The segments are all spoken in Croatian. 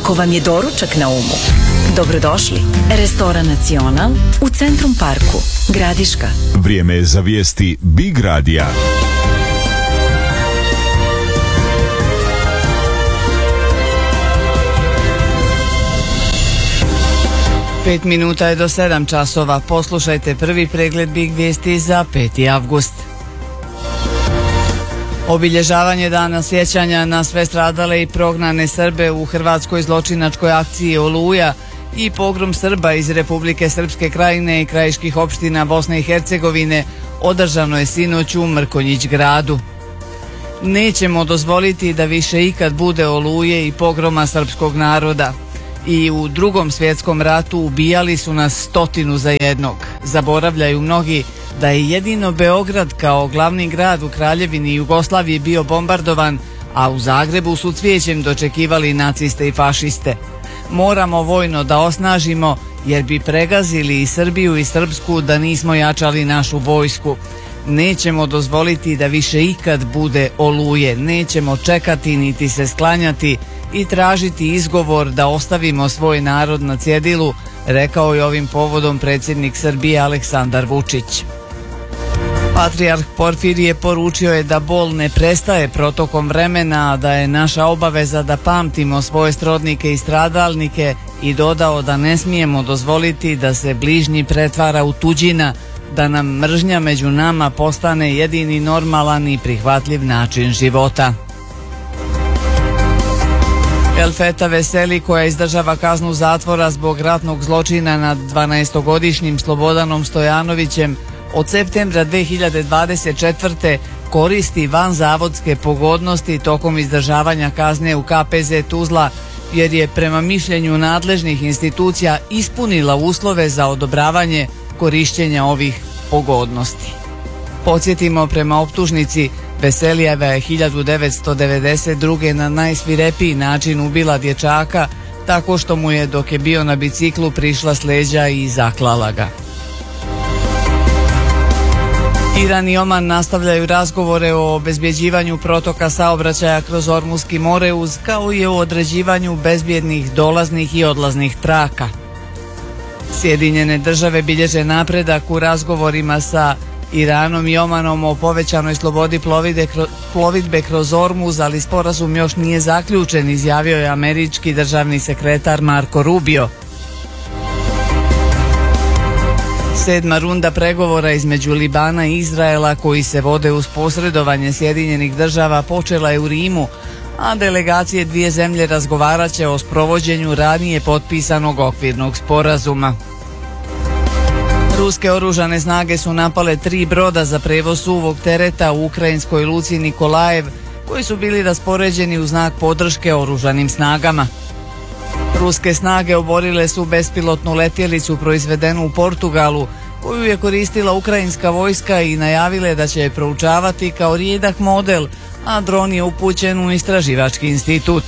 Ako vam je doručak na umu, dobrodošli. Restoran Nacional u Centrum Parku, Gradiška. Vrijeme je za vijesti Big Radija. Pet minuta je do 7 časova. Poslušajte prvi pregled Big vijesti za 5. avgust. Obilježavanje dana sjećanja na sve stradale i prognane Srbe u hrvatskoj zločinačkoj akciji Oluja i pogrom Srba iz Republike Srpske Krajine i krajiških opština Bosne i Hercegovine održano je sinoć u Mrkonjić gradu. Nećemo dozvoliti da više ikad bude Oluje i pogroma srpskog naroda. I u Drugom svjetskom ratu ubijali su nas 100 za jednog. Zaboravljaju mnogi da je jedino Beograd kao glavni grad u Kraljevini Jugoslavije bio bombardovan, a u Zagrebu su cvijećem dočekivali naciste i fašiste. Moramo vojno da osnažimo, jer bi pregazili i Srbiju i Srpsku da nismo jačali našu vojsku. Nećemo dozvoliti da više ikad bude Oluje, nećemo čekati niti se sklanjati i tražiti izgovor da ostavimo svoj narod na cjedilu, rekao je ovim povodom predsjednik Srbije Aleksandar Vučić. Patrijarh Porfirije poručio je da bol ne prestaje protokom vremena, a da je naša obaveza da pamtimo svoje srodnike i stradalnike i dodao da ne smijemo dozvoliti da se bližnji pretvara u tuđina, da nam mržnja među nama postane jedini normalan i prihvatljiv način života. Elfeta Veseli, koja izdržava kaznu zatvora zbog ratnog zločina nad 12-godišnjim Slobodanom Stojanovićem, od septembra 2024. koristi vanzavodske pogodnosti tokom izdržavanja kazne u KPZ Tuzla, jer je prema mišljenju nadležnih institucija ispunila uslove za odobravanje korišćenja ovih pogodnosti. Podsjetimo, prema optužnici, Veselijeva je 1992. na najsvirepiji način ubila dječaka tako što mu je, dok je bio na biciklu, prišla s leđa i zaklala ga. Iran i Oman nastavljaju razgovore o obezbjeđivanju protoka saobraćaja kroz Ormuski moreuz, kao i o određivanju bezbjednih dolaznih i odlaznih traka. Sjedinjene države bilježe napredak u razgovorima sa Iranom i Omanom o povećanoj slobodi plovidbe kroz Ormuz, ali sporazum još nije zaključen, izjavio je američki državni sekretar Marco Rubio. 7. runda pregovora između Libana i Izraela, koji se vode uz posredovanje Sjedinjenih država, počela je u Rimu, a delegacije dvije zemlje razgovarat će o sprovođenju ranije potpisanog okvirnog sporazuma. Ruske oružane snage su napale 3 broda za prevoz suvog tereta u ukrajinskoj luci Nikolajev, koji su bili raspoređeni u znak podrške oružanim snagama. Ruske snage oborile su bespilotnu letjelicu proizvedenu u Portugalu, koju je koristila ukrajinska vojska, i najavile da će je proučavati kao rijedak model, a dron je upućen u istraživački institut.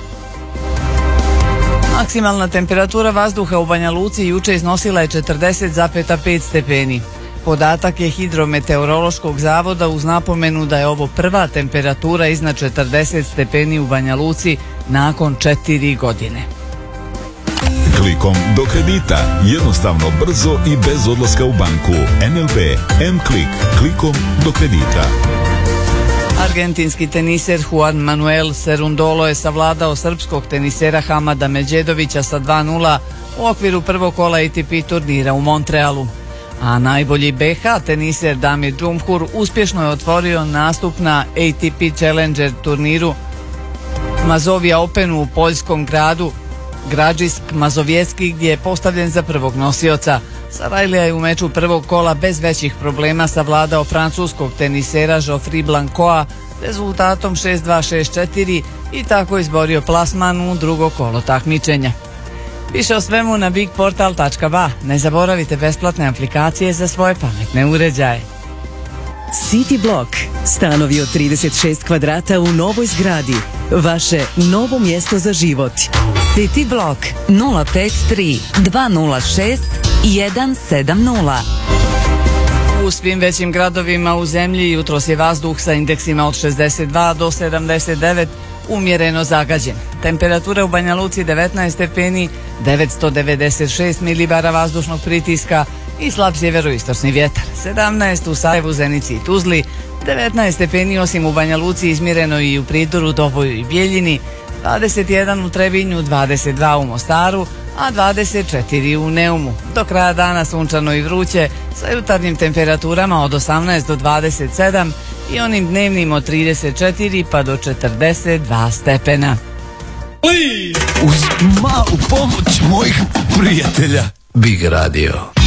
Maksimalna temperatura vazduha u Banja Luci juče iznosila je 40,5 stepeni. Podatak je Hidrometeorološkog zavoda, uz napomenu da je ovo prva temperatura iznad 40 stepeni u Banja Luci nakon 4 godine. Klikom do kredita. Jednostavno, brzo i bez odlaska u banku. NLB M-Klik. Klikom do kredita. Argentinski teniser Juan Manuel Cerundolo je savladao srpskog tenisera Hamada Međedovića sa 2:0 u okviru prvog kola ATP turnira u Montrealu. A najbolji BH teniser Damir Džumhur uspješno je otvorio nastup na ATP Challenger turniru Mazovija Openu u poljskom gradu Građisk Mazovjetski, gdje je postavljen za prvog nosioca. Sarajlija je u meču prvog kola bez većih problema savladao francuskog tenisera Geoffrey Blancoa rezultatom 6-2, 6-4 i tako izborio plasman u drugo kolo takmičenja. Više o svemu na bigportal.ba. Ne zaboravite besplatne aplikacije za svoje pametne uređaje. City Block. Stanovi od 36 kvadrata u novoj zgradi. Vaše novo mjesto za život. City Block 053 206 170. U svim većim gradovima u zemlji jutros je vazduh sa indeksima od 62 do 79 umjereno zagađen. Temperatura u Banja Luci 19 stepeni, 996 milibara vazdušnog pritiska i slab sjeveroistočni vjetar. 17 u Sarajevu, Zenici i Tuzli, 19 stepeni osim u Banja Luci, izmjereno i u Pridoru, Doboju i Bijeljini, 21 u Trebinju, 22 u Mostaru, a 24 u Neumu. Do kraja dana sunčano i vruće, sa jutarnjim temperaturama od 18 do 27 i onim dnevnim od 34 pa do 42 stepena. Uz malu pomoć mojih prijatelja Big Radio.